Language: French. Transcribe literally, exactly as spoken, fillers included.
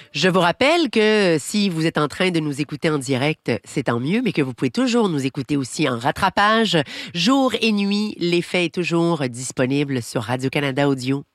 Je vous rappelle que si vous êtes en train de nous écouter en direct, c'est tant mieux, mais que vous pouvez toujours nous écouter aussi en rattrapage. Jour et nuit, l'effet est toujours disponible sur Radio-Canada Audio.